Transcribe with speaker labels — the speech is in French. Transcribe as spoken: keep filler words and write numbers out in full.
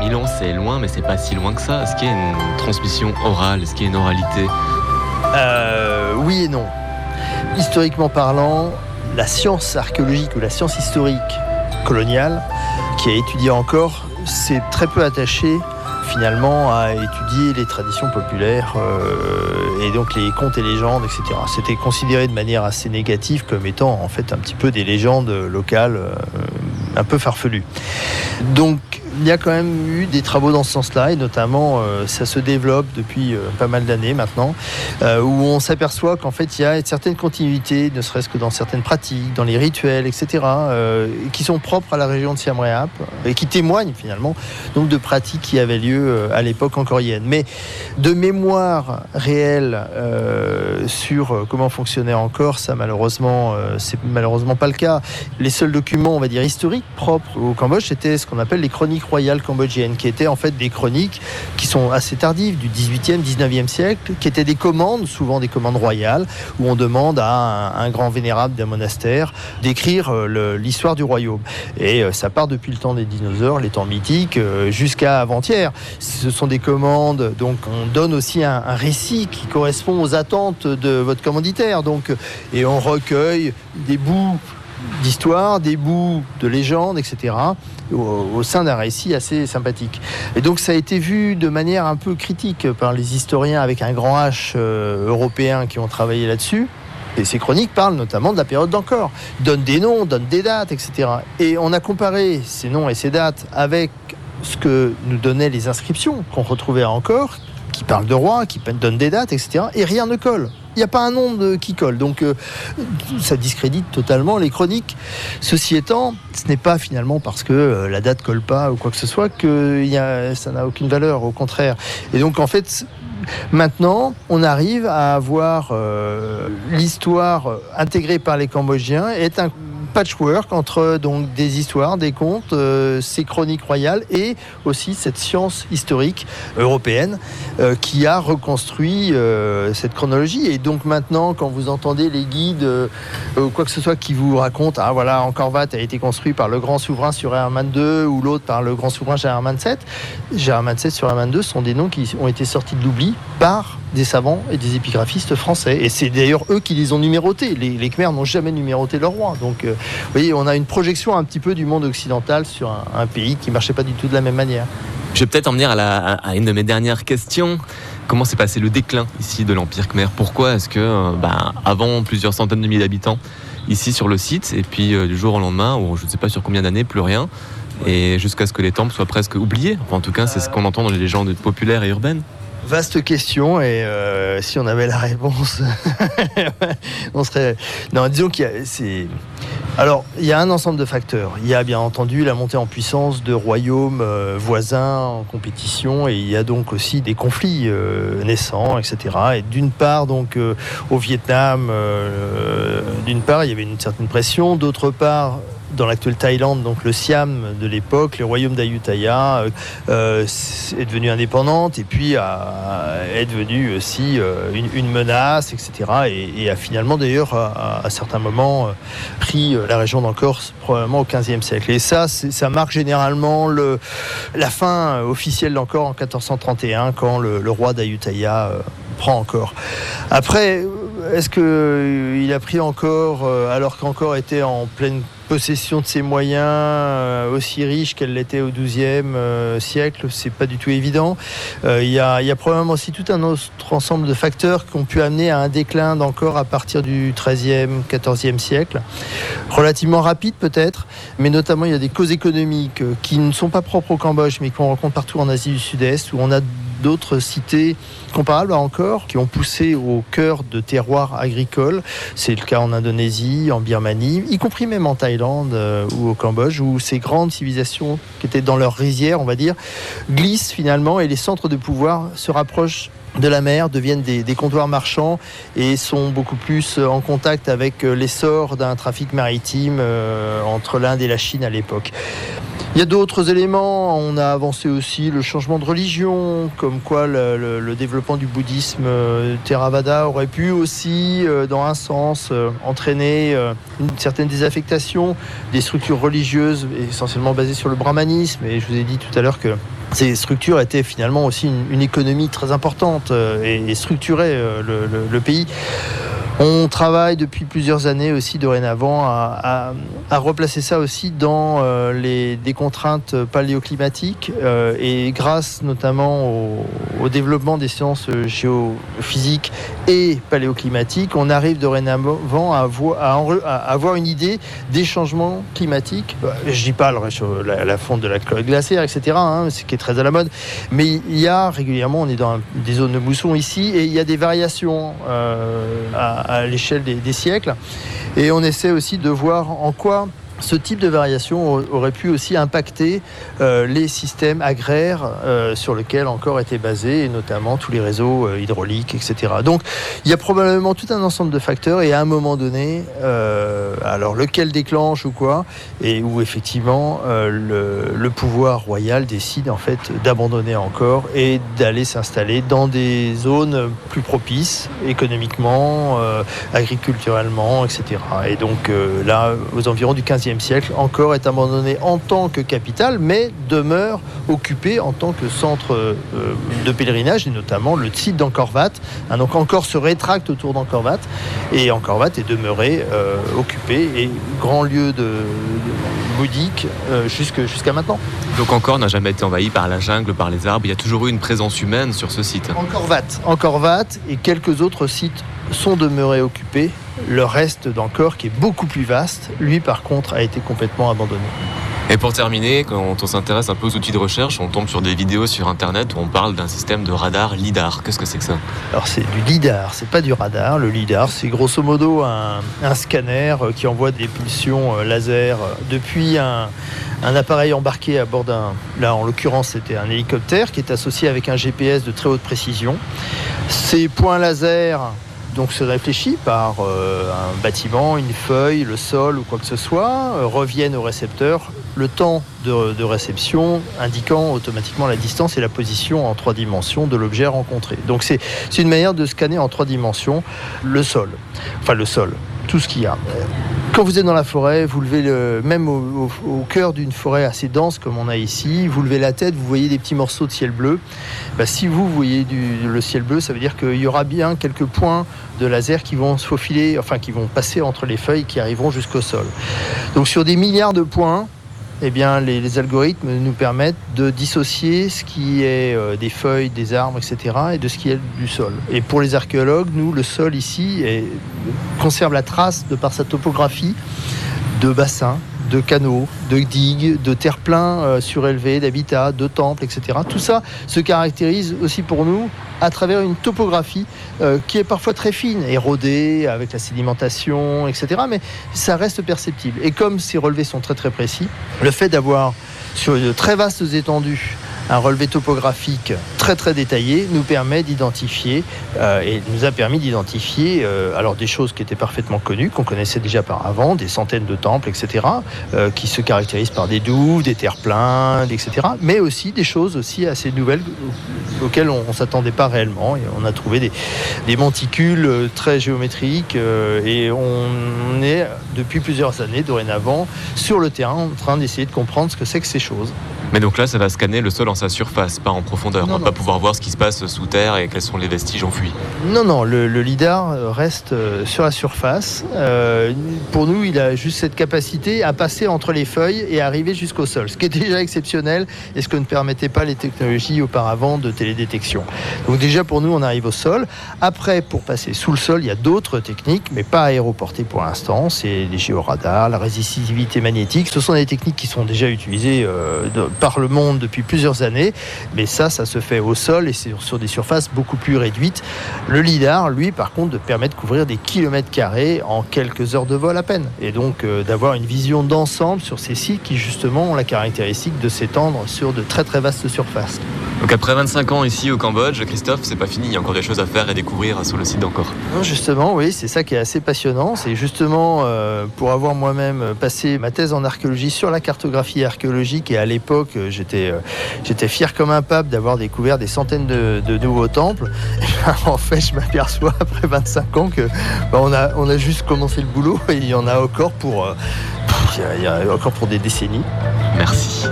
Speaker 1: mille ans, c'est loin, mais c'est pas si loin que ça. Est-ce qu'il y a une transmission orale? Est-ce qu'il y a une oralité?
Speaker 2: euh, Oui et non. Historiquement parlant, la science archéologique ou la science historique coloniale, qui a étudié encore, s'est très peu attachée finalement à étudier les traditions populaires euh, et donc les contes et légendes, et cetera. C'était considéré de manière assez négative comme étant en fait un petit peu des légendes locales euh, un peu farfelues. Donc il y a quand même eu des travaux dans ce sens-là, et notamment euh, ça se développe depuis euh, pas mal d'années maintenant, euh, où on s'aperçoit qu'en fait il y a une certaine continuité, ne serait-ce que dans certaines pratiques, dans les rituels, et cetera, euh, qui sont propres à la région de Siem Reap et qui témoignent finalement donc de pratiques qui avaient lieu euh, à l'époque angkorienne. Mais de mémoire réelle euh, sur euh, comment fonctionnait Angkor, ça malheureusement euh, c'est malheureusement pas le cas. Les seuls documents, on va dire historiques propres au Cambodge, c'était ce qu'on appelle les chroniques royales cambodgiennes, qui étaient en fait des chroniques qui sont assez tardives, du dix-huitième, dix-neuvième siècle, qui étaient des commandes, souvent des commandes royales, où on demande à un, un grand vénérable d'un monastère d'écrire le, l'histoire du royaume. Et euh, ça part depuis le temps des dinosaures, les temps mythiques, euh, jusqu'à avant-hier. Ce sont des commandes, donc on donne aussi un, un récit qui correspond aux attentes de votre commanditaire. Donc, et on recueille des bouts d'histoire, des bouts de légendes, et cetera, au, au sein d'un récit assez sympathique. Et donc ça a été vu de manière un peu critique par les historiens avec un grand H euh, européens qui ont travaillé là-dessus. Et ces chroniques parlent notamment de la période d'Angkor, donnent des noms, donnent des dates, et cetera. Et on a comparé ces noms et ces dates avec ce que nous donnaient les inscriptions qu'on retrouvait à Angkor, qui parlent de rois, qui donnent des dates, et cetera. Et rien ne colle. Il n'y a pas un nom de, qui colle, donc euh, ça discrédite totalement les chroniques. Ceci étant, ce n'est pas finalement parce que euh, la date colle pas ou quoi que ce soit que y a, ça n'a aucune valeur, au contraire. Et donc en fait, maintenant, on arrive à avoir euh, l'histoire intégrée par les Cambodgiens est un patchwork entre donc des histoires, des contes, euh, ces chroniques royales et aussi cette science historique européenne euh, qui a reconstruit euh, cette chronologie. Et donc maintenant, quand vous entendez les guides euh, ou quoi que ce soit qui vous racontent, ah voilà, Angkor Wat a été construit par le grand souverain Suryavarman deux ou l'autre par le grand souverain Jayavarman sept. Jayavarman sept, Suryavarman deux sont des noms qui ont été sortis de l'oubli par des savants et des épigraphistes français. Et c'est d'ailleurs eux qui les ont numérotés. Les, les Khmers n'ont jamais numéroté leur roi. Donc, euh, vous voyez, on a une projection un petit peu du monde occidental sur un, un pays qui ne marchait pas du tout de la même manière.
Speaker 1: Je vais peut-être en venir à, la, à une de mes dernières questions. Comment s'est passé le déclin ici de l'Empire Khmer? Pourquoi est-ce que, euh, bah, avant plusieurs centaines de milliers d'habitants ici sur le site, et puis euh, du jour au lendemain, ou je ne sais pas sur combien d'années, plus rien, et jusqu'à ce que les temples soient presque oubliés? Enfin, en tout cas, c'est ce qu'on entend dans les légendes populaires et urbaines.
Speaker 2: Vaste question, et euh, si on avait la réponse, on serait... Non, disons qu'il y a... C'est... Alors, il y a un ensemble de facteurs. Il y a bien entendu la montée en puissance de royaumes euh, voisins en compétition, et il y a donc aussi des conflits euh, naissants, et cetera. Et d'une part, donc, euh, au Vietnam, euh, d'une part, il y avait une certaine pression. D'autre part, dans l'actuelle Thaïlande, donc le Siam de l'époque, le royaume d'Ayutthaya euh, est devenu indépendante et puis a, est devenu aussi euh, une, une menace, et cetera. Et, et a finalement d'ailleurs à, à certains moments pris la région d'Angkor probablement au quinzième siècle. Et ça, ça marque généralement le, la fin officielle d'Angkor en quatorze cent trente et un, quand le, le roi d'Ayutthaya euh, prend Angkor. Après, est-ce qu'il a pris Angkor alors qu'Angkor était en pleine possession de ses moyens, euh, aussi riche qu'elle l'était au douzième euh, siècle? C'est pas du tout évident. Il euh, y, a, y a probablement aussi tout un autre ensemble de facteurs qui ont pu amener à un déclin d'Angkor à partir du treizième, quatorzième siècle. Relativement rapide peut-être, mais notamment il y a des causes économiques euh, qui ne sont pas propres au Cambodge, mais qu'on rencontre partout en Asie du Sud-Est, où on a d'autres cités comparables à Angkor qui ont poussé au cœur de terroirs agricoles. C'est le cas en Indonésie, en Birmanie, y compris même en Thaïlande euh, ou au Cambodge, où ces grandes civilisations qui étaient dans leur rizière, on va dire, glissent finalement, et les centres de pouvoir se rapprochent de la mer, deviennent des, des comptoirs marchands et sont beaucoup plus en contact avec l'essor d'un trafic maritime euh, entre l'Inde et la Chine à l'époque. Il y a d'autres éléments, on a avancé aussi le changement de religion, comme quoi le, le, le développement du bouddhisme euh, Theravada aurait pu aussi, euh, dans un sens, euh, entraîner euh, une certaine désaffectation des structures religieuses, essentiellement basées sur le brahmanisme. Et je vous ai dit tout à l'heure que ces structures étaient finalement aussi une, une économie très importante euh, et, et structuraient euh, le, le, le pays. On travaille depuis plusieurs années aussi dorénavant à, à, à replacer ça aussi dans euh, les, des contraintes paléoclimatiques euh, et grâce notamment au, au développement des sciences géophysiques et paléoclimatiques, on arrive dorénavant à avoir, à avoir une idée des changements climatiques. Je dis pas le, la, la fonte de la calotte glaciaire, et cetera, hein, ce qui est très à la mode, mais il y a régulièrement, on est dans des zones de mousson ici, et il y a des variations euh, à à l'échelle des, des siècles. Et on essaie aussi de voir en quoi ce type de variation aurait pu aussi impacter euh, les systèmes agraires euh, sur lesquels encore étaient basés, et notamment tous les réseaux euh, hydrauliques, et cetera. Donc, il y a probablement tout un ensemble de facteurs, et à un moment donné, euh, alors lequel déclenche ou quoi, et où effectivement euh, le, le pouvoir royal décide en fait d'abandonner encore et d'aller s'installer dans des zones plus propices économiquement, euh, agriculturellement, et cetera. Et donc euh, là, aux environs du quinzième siècle, encore est abandonné en tant que capitale, mais demeure occupé en tant que centre euh, de pèlerinage, et notamment le site d'Angkor Wat. Hein, donc Angkor se rétracte autour d'Angkor Wat, et Angkor Wat est demeuré euh, occupé et grand lieu de, de bouddhique euh, jusque, jusqu'à maintenant.
Speaker 1: Donc Angkor n'a jamais été envahi par la jungle, par les arbres, il y a toujours eu une présence humaine sur ce site.
Speaker 2: Angkor Wat, Angkor Wat et quelques autres sites sont demeurés occupés. Le reste d'Angkor, qui est beaucoup plus vaste, lui par contre a été complètement abandonné.
Speaker 1: Et pour terminer, quand on s'intéresse un peu aux outils de recherche, on tombe sur des vidéos sur internet où on parle d'un système de radar lidar. Qu'est-ce que c'est que ça ?
Speaker 2: Alors c'est du lidar, c'est pas du radar. Le lidar, c'est grosso modo un, un scanner qui envoie des pulsions laser depuis un, un appareil embarqué à bord d'un, là en l'occurrence c'était un hélicoptère, qui est associé avec un G P S de très haute précision. Ces points laser donc se réfléchit par euh, un bâtiment, une feuille, le sol ou quoi que ce soit, euh, reviennent au récepteur le temps de, de réception indiquant automatiquement la distance et la position en trois dimensions de l'objet rencontré. Donc c'est, c'est une manière de scanner en trois dimensions le sol, enfin le sol, tout ce qu'il y a. Quand vous êtes dans la forêt, vous levez le, même au, au, au cœur d'une forêt assez dense comme on a ici, vous levez la tête, vous voyez des petits morceaux de ciel bleu. Ben, si vous voyez du, le ciel bleu, ça veut dire qu'il y aura bien quelques points de laser qui vont se faufiler, enfin qui vont passer entre les feuilles, qui arriveront jusqu'au sol. Donc sur des milliards de points, eh bien, les, les algorithmes nous permettent de dissocier ce qui est euh, des feuilles, des arbres, et cetera, et de ce qui est du sol. Et pour les archéologues, nous, le sol ici est, conserve la trace, de par sa topographie, de bassins, de canaux, de digues, de terre-pleins euh, surélevés, d'habitats, de temples, et cetera. Tout ça se caractérise aussi pour nous à travers une topographie euh, qui est parfois très fine, érodée avec la sédimentation, et cetera. Mais ça reste perceptible. Et comme ces relevés sont très très précis, le fait d'avoir sur de très vastes étendues un relevé topographique très très détaillé nous permet d'identifier euh, et nous a permis d'identifier euh, alors des choses qui étaient parfaitement connues, qu'on connaissait déjà par avant, des centaines de temples, et cetera, euh, qui se caractérisent par des douves, des terre-pleins, et cetera, mais aussi des choses aussi assez nouvelles auxquelles on ne s'attendait pas réellement. Et on a trouvé des, des monticules très géométriques euh, et on est depuis plusieurs années dorénavant sur le terrain en train d'essayer de comprendre ce que c'est que ces choses.
Speaker 1: Mais donc là, ça va scanner le sol en sa surface, pas en profondeur.
Speaker 2: Non,
Speaker 1: on va
Speaker 2: non.
Speaker 1: pas pouvoir voir ce qui se passe sous terre et quels sont les vestiges enfouis.
Speaker 2: Non, non, le, le lidar reste sur la surface. Euh, pour nous, il a juste cette capacité à passer entre les feuilles et arriver jusqu'au sol, ce qui est déjà exceptionnel et ce que ne permettaient pas les technologies auparavant de télédétection. Donc déjà, pour nous, on arrive au sol. Après, pour passer sous le sol, il y a d'autres techniques, mais pas aéroportées pour l'instant. C'est les géoradars, la résistivité magnétique. Ce sont des techniques qui sont déjà utilisées euh, de, par le monde depuis plusieurs années, mais ça, ça se fait au sol et c'est sur des surfaces beaucoup plus réduites. Le lidar, lui, par contre, permet de couvrir des kilomètres carrés en quelques heures de vol à peine, et donc euh, d'avoir une vision d'ensemble sur ces sites qui, justement, ont la caractéristique de s'étendre sur de très très vastes surfaces.
Speaker 1: Donc après vingt-cinq ans ici au Cambodge, Christophe, c'est pas fini, il y a encore des choses à faire et découvrir sur le site d'Angkor.
Speaker 2: Non, justement, oui, c'est ça qui est assez passionnant. C'est justement euh, pour avoir moi-même passé ma thèse en archéologie sur la cartographie archéologique, et à l'époque, j'étais, euh, j'étais fier comme un pape d'avoir découvert des centaines de, de nouveaux temples. Et ben, en fait, je m'aperçois après vingt-cinq ans que ben, on, a, on a juste commencé le boulot et il y en a encore pour, euh, il y a, il y a encore pour des décennies.
Speaker 1: Merci.